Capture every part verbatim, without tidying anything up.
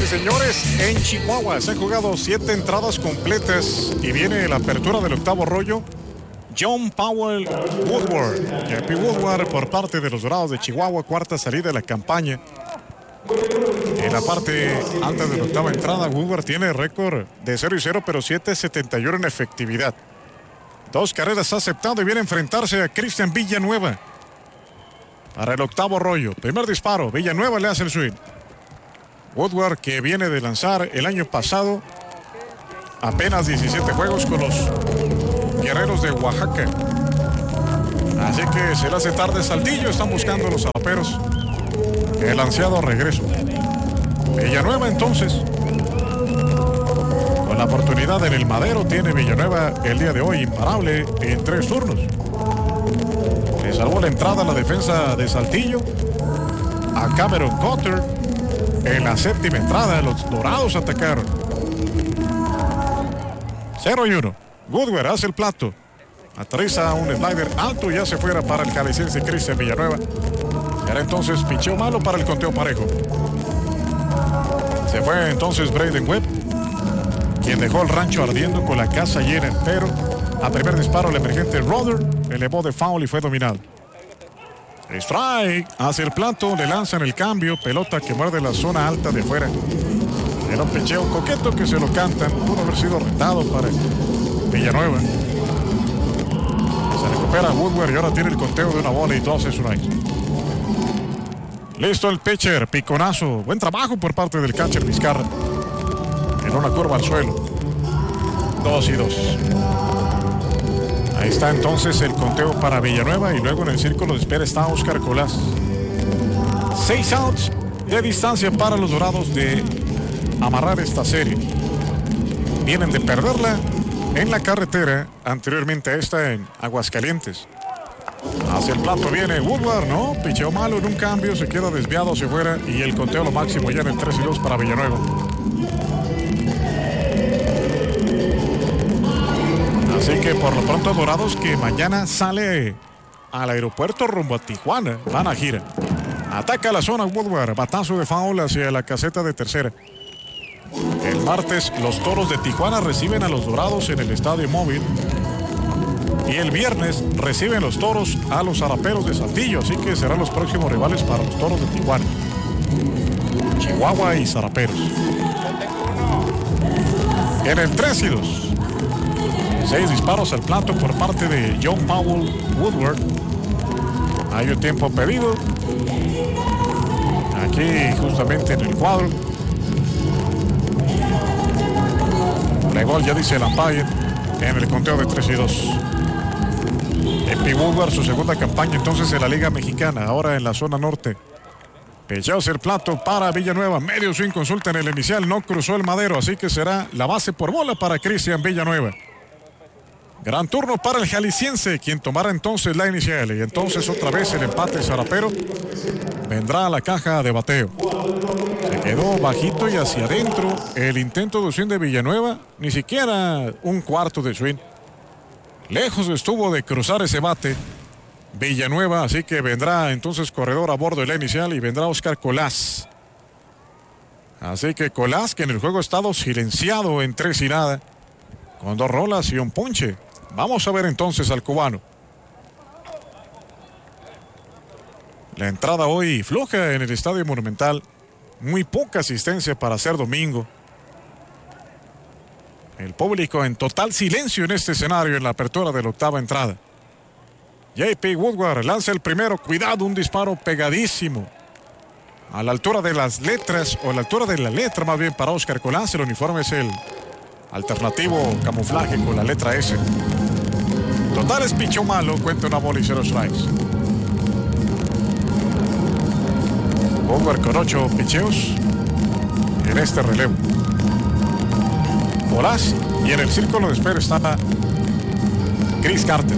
y señores, en Chihuahua se han jugado siete entradas completas y viene la apertura del octavo rollo. John Powell Woodward, J P Woodward por parte de los Dorados de Chihuahua, cuarta salida de la campaña. En la parte alta de la octava entrada, Woodward tiene récord de cero y cero, pero siete setenta y uno en efectividad. Dos carreras aceptado y viene a enfrentarse a Cristian Villanueva para el octavo rollo. Primer disparo, Villanueva le hace el swing. Woodward, que viene de lanzar el año pasado apenas diecisiete juegos con los Guerreros de Oaxaca. Así que se le hace tarde Saltillo. Están buscando los zaraperos el ansiado regreso. Villanueva entonces, con la oportunidad en el Madero, tiene Villanueva el día de hoy imparable en tres turnos. Le salvó la entrada a la defensa de Saltillo a Cameron Cotter. En la séptima entrada, los Dorados atacaron. cero y uno. Woodward hace el plato. Aterriza un slider alto y ya se fuera para el jalisciense Cristian Villanueva. Era entonces picheo malo para el conteo parejo. Se fue entonces Braden Webb, quien dejó el rancho ardiendo con la casa llena, pero a primer disparo el emergente Roder elevó de foul y fue dominado. Strike, hace el plato, le lanzan el cambio, pelota que muerde la zona alta de fuera. Era un picheo coqueto que se lo cantan, pudo haber sido retado para Villanueva. Se recupera Woodward y ahora tiene el conteo de una bola y dos strikes. Listo el pitcher, piconazo, buen trabajo por parte del catcher Vizcarra. En una curva al suelo. Dos y dos. Ahí está entonces el conteo para Villanueva y luego en el círculo de espera está Oscar Colás. Seis outs de distancia para los Dorados de amarrar esta serie. Vienen de perderla en la carretera, anteriormente a esta en Aguascalientes. Hacia el plato viene Woodward, ¿no? Picheo malo en un cambio, se queda desviado hacia afuera y el conteo lo máximo ya en el tres y dos para Villanueva. Así que por lo pronto Dorados, que mañana sale al aeropuerto rumbo a Tijuana, van a gira. Ataca la zona Woodward, batazo de foul hacia la caseta de tercera. El martes los Toros de Tijuana reciben a los Dorados en el Estadio Móvil. Y el viernes reciben los Toros a los Zaraperos de Saltillo. Así que serán los próximos rivales para los Toros de Tijuana. Chihuahua y Zaraperos. En el tres y dos. Seis disparos al plato por parte de John Powell Woodward. Hay un tiempo pedido. Aquí justamente en el cuadro. La gol ya dice el umpire en el conteo de tres y dos. J P Woodward, su segunda campaña entonces en la Liga Mexicana, ahora en la zona norte. Pechaos el plato para Villanueva, medio swing, consulta en el inicial, no cruzó el madero, así que será la base por bola para Cristian Villanueva. Gran turno para el jalisciense, quien tomará entonces la inicial, y entonces otra vez el empate zarapero vendrá a la caja de bateo. Se quedó bajito y hacia adentro el intento de swing de Villanueva, ni siquiera un cuarto de swing. Lejos estuvo de cruzar ese bate Villanueva, así que vendrá entonces corredor a bordo de la inicial y vendrá Oscar Colás. Así que Colás, que en el juego ha estado silenciado en tres y nada, con dos rolas y un ponche. Vamos a ver entonces al cubano. La entrada hoy floja en el Estadio Monumental, muy poca asistencia para ser domingo. El público en total silencio en este escenario en la apertura de la octava entrada. J P Woodward lanza el primero, cuidado, un disparo pegadísimo a la altura de las letras, o a la altura de la letra más bien, para Oscar Colás. El uniforme es el alternativo camuflaje con la letra S. Total es picho malo, cuenta una bola y cero strikes. Woodward con ocho picheos en este relevo. Colás, y en el círculo de espera está Chris Carter.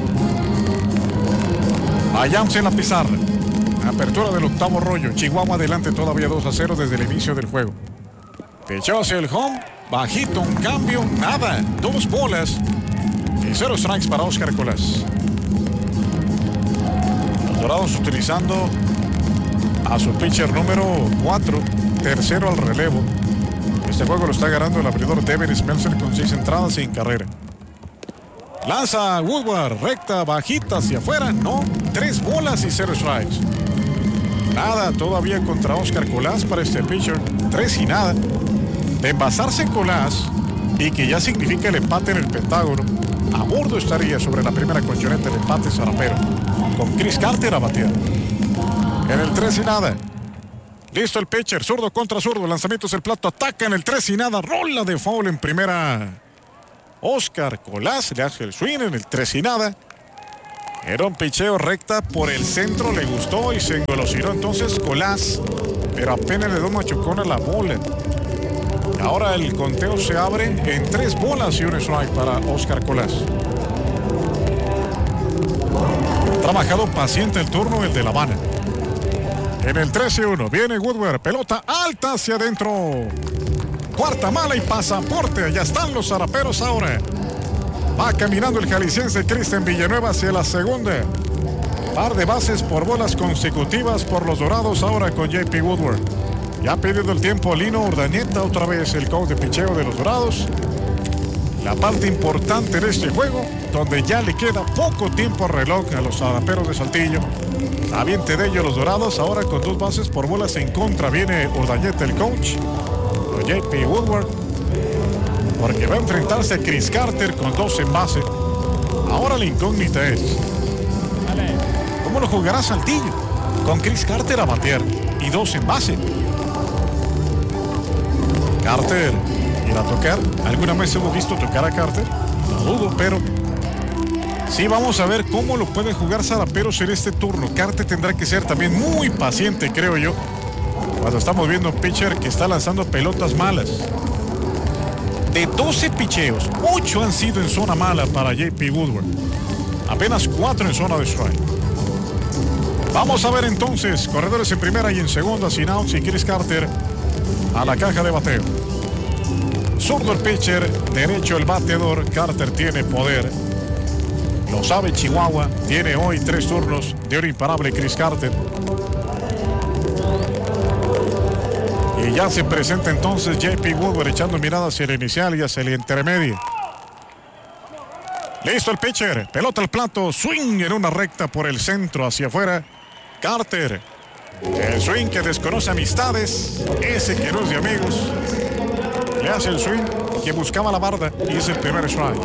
Vayamos en la pizarra. Apertura del octavo rollo. Chihuahua adelante todavía dos a cero desde el inicio del juego. Pichó hacia el home. Bajito, un cambio. Nada. Dos bolas y cero strikes para Oscar Colás. Los Dorados utilizando a su pitcher número cuatro, tercero al relevo. Este juego lo está ganando el abridor Devin Smeltzer con seis entradas sin carrera. Lanza Woodward, recta, bajita hacia afuera, no, tres bolas y cero strikes. Nada todavía contra Oscar Colas para este pitcher, tres y nada. De envasarse Colas y que ya significa el empate en el Pentágono, a bordo estaría sobre la primera colchoneta el empate zarapero, con Chris Carter a batear. En el tres y nada. Listo el pitcher, zurdo contra zurdo, lanzamientos el plato, ataca en el tres y nada, rola de foul en primera. Oscar Colas le hace el swing en el tres y nada. Era un picheo recta por el centro, le gustó y se engolosinó entonces Colas, pero apenas le dio machucón a la bola. Ahora el conteo se abre en tres bolas y un strike para Oscar Colas. Trabajado paciente el turno, el de La Habana. En el tres y uno viene Woodward, pelota alta hacia adentro. Cuarta mala y pasaporte, ya están los zaraperos ahora. Va caminando el jalisciense Cristian Villanueva hacia la segunda. Par de bases por bolas consecutivas por los Dorados ahora con J P Woodward. Ya pidiendo el tiempo Lino Urdaneta, otra vez el coach de picheo de los Dorados. La parte importante de este juego, donde ya le queda poco tiempo al reloj a los zaraperos de Saltillo. Aviente de ellos los Dorados, ahora con dos bases por bolas en contra. Viene Urdaneta, el coach, con J P Woodward, porque va a enfrentarse a Chris Carter con dos en base. Ahora la incógnita es, ¿cómo lo jugará Saltillo? Con Chris Carter a batear y dos en base. Carter irá a tocar. ¿Alguna vez hemos visto tocar a Carter? No dudo, pero sí vamos a ver cómo lo puede jugar zaraperos en este turno. Carter tendrá que ser también muy paciente, creo yo, cuando estamos viendo un pitcher que está lanzando pelotas malas. De doce picheos, ocho han sido en zona mala para J P Woodward. Apenas cuatro en zona de strike. Vamos a ver entonces, corredores en primera y en segunda, sin outs y Chris Carter a la caja de bateo. Zurdo el pitcher, derecho el bateador. Carter tiene poder. Lo sabe Chihuahua. Tiene hoy tres turnos de un imparable Chris Carter. Y ya se presenta entonces J P Woodward echando miradas hacia el inicial y hacia el intermedio. Listo el pitcher. Pelota al plato. Swing en una recta por el centro hacia afuera. Carter. El swing que desconoce amistades. Ese que no es de amigos. Le hace el swing que buscaba la barda y es el primer strike.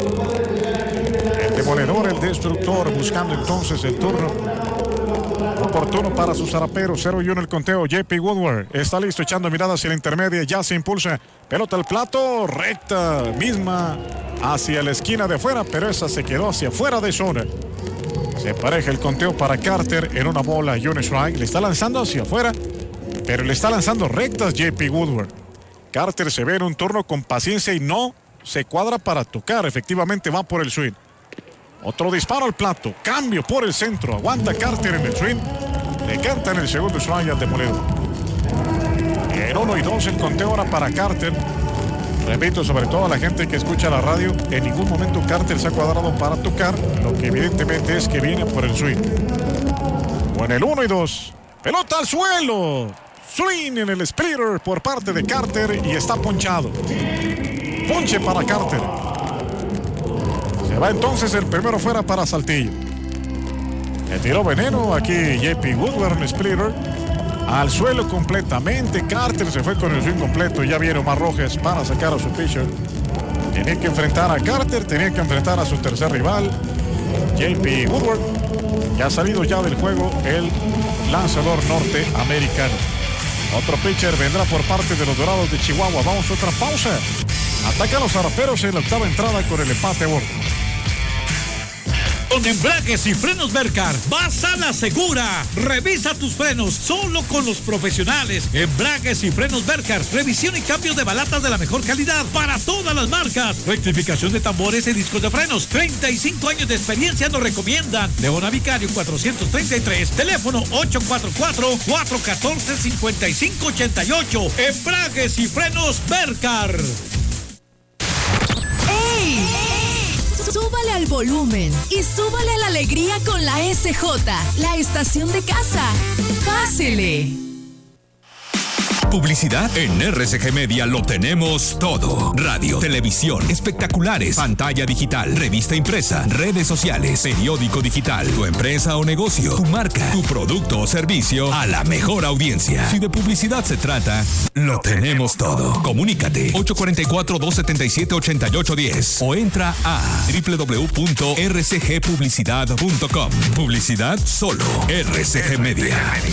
El demoledor, el destructor, buscando entonces el turno oportuno para sus zaraperos. Cero y uno el conteo. J P Woodward está listo echando miradas hacia la intermedia. Ya se impulsa. Pelota al plato. Recta misma hacia la esquina de afuera, pero esa se quedó hacia afuera de zona. Se pareja el conteo para Carter en una bola y un strike. Le está lanzando hacia afuera, pero le está lanzando rectas J P Woodward. Carter se ve en un turno con paciencia y no se cuadra para tocar. Efectivamente va por el swing. Otro disparo al plato. Cambio por el centro. Aguanta Carter en el swing. Le canta en el segundo strike al demoledor. En uno y dos el conteo ahora para Carter. Repito, sobre todo a la gente que escucha la radio, en ningún momento Carter se ha cuadrado para tocar, lo que evidentemente es que viene por el swing. O en el uno y dos. Pelota al suelo. Swing en el splitter por parte de Carter y está ponchado. Ponche para Carter. Se va entonces el primero fuera para Saltillo. Le tiró veneno aquí J P Woodward en el splitter. Al suelo completamente. Carter se fue con el swing completo. Ya viene Omar Rojas para sacar a su pitcher. Tenía que enfrentar a Carter. Tenía que enfrentar a su tercer rival, J P Woodward. Ya ha salido ya del juego el lanzador norteamericano. Otro pitcher vendrá por parte de los Dorados de Chihuahua. Vamos a otra pausa. Atacan los zaraperos en la octava entrada con el empate a bordo. Con embragues y frenos Mercar, vas a la segura. Revisa tus frenos solo con los profesionales. Embragues y frenos Mercar, revisión y cambio de balatas de la mejor calidad para todas las marcas. Rectificación de tambores y discos de frenos. treinta y cinco años de experiencia nos recomiendan. Leona Vicario cuatrocientos treinta y tres, teléfono ocho cuatro cuatro, cuatro uno cuatro, cinco cinco ocho ocho. Embragues y frenos Mercar. ¡Ey! Súbale al volumen y súbale a la alegría con la S J, la estación de casa. Pásele. Publicidad en R C G Media lo tenemos todo. Radio, televisión, espectaculares, pantalla digital, revista impresa, redes sociales, periódico digital, tu empresa o negocio, tu marca, tu producto o servicio a la mejor audiencia. Si de publicidad se trata, lo tenemos todo. Comunícate ocho cuatro cuatro, dos siete siete, ocho ocho uno cero o entra a doble u doble u doble u punto r c g publicidad punto com. Publicidad solo R C G Media.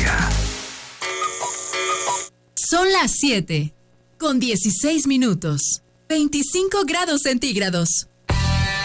Son las siete, con dieciséis minutos, veinticinco grados centígrados.